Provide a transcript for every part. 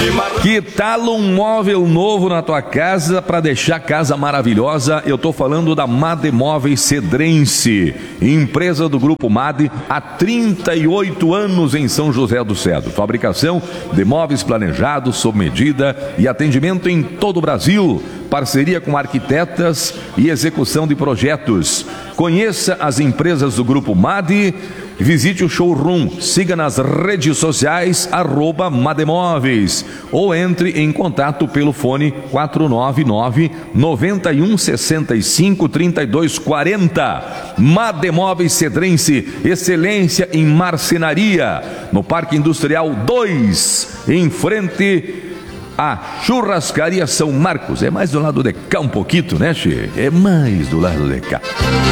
Que tal um móvel novo na tua casa para deixar a casa maravilhosa? Eu tô falando da MAD Móveis Cedrense, empresa do Grupo MAD há 38 anos em São José do Cedro. Fabricação de móveis planejados, sob medida e atendimento em todo o Brasil. Parceria com arquitetas e execução de projetos. Conheça as empresas do Grupo MAD, visite o showroom, siga nas redes sociais @mademóveis ou entre em contato pelo fone 499-9165-3240. MAD Móveis Cedrense, excelência em marcenaria, no Parque Industrial 2, em frente a Churrascaria São Marcos. É mais do lado de cá um pouquinho, né, Che? É mais do lado de cá.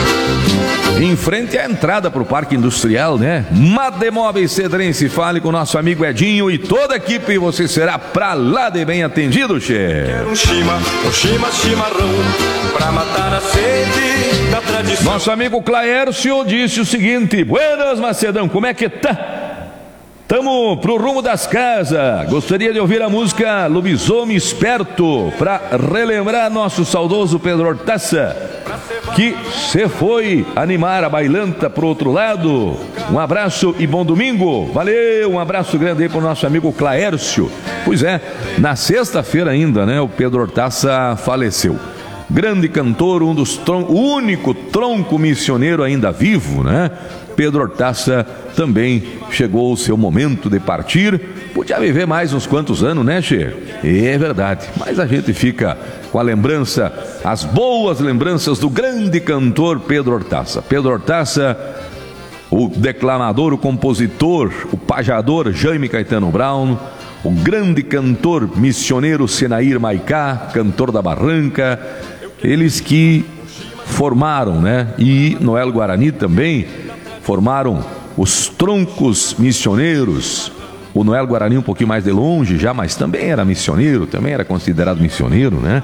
Em frente à entrada para o Parque Industrial, né? MAD Móveis Cedrense, fale com o nosso amigo Edinho e toda a equipe e você será pra lá de bem atendido, Che. Quero um chimarrão pra matar a sede da tradição. Nosso amigo Claércio disse o seguinte: buenas, Macedão, como é que tá? Tamo pro rumo das casas. Gostaria de ouvir a música Lobisomem Esperto para relembrar nosso saudoso Pedro Hortaça, que se foi animar a bailanta pro outro lado. Um abraço e bom domingo. Valeu, um abraço grande aí pro nosso amigo Claércio. Pois é, na sexta-feira ainda, né, o Pedro Hortaça faleceu. Grande cantor, o único tronco missioneiro ainda vivo, né? Pedro Hortaça também chegou o seu momento de partir. Podia viver mais uns quantos anos, né, Che? É verdade, mas a gente fica com a lembrança, as boas lembranças do grande cantor Pedro Hortaça. Pedro Hortaça, o declamador, o compositor, o pajador Jaime Caetano Brown, o grande cantor missioneiro Senair Maicá, cantor da Barranca, eles que formaram, né? E Noel Guarani também formaram os troncos missioneiros. O Noel Guarani um pouquinho mais de longe já, mas também era missioneiro, também era considerado missioneiro, né?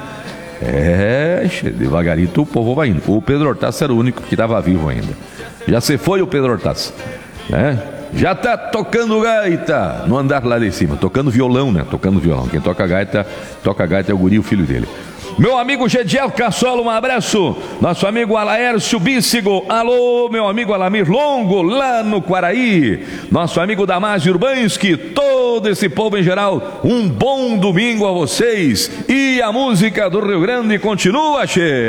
Devagarito o povo vai indo. O Pedro Hortaça era o único que estava vivo ainda. Já se foi o Pedro Hortaça, né? Já tá tocando gaita no andar lá de cima, tocando violão, né? Tocando violão. Quem toca gaita é o guri, o filho dele. Meu amigo Gediel Cassolo, um abraço. Nosso amigo Alaércio Bícigo, alô, meu amigo Alamir Longo, lá no Quaraí. Nosso amigo Damásio Urbanski, todo esse povo em geral, um bom domingo a vocês. E a música do Rio Grande continua, che.